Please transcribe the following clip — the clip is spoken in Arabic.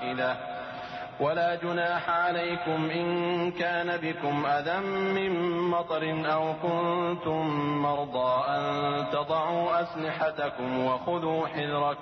واحدة. ولا جناح عليكم إن كان بكم أذى من مطر أو كنتم مرضى أن تضعوا أسلحتكم وخذوا حذركم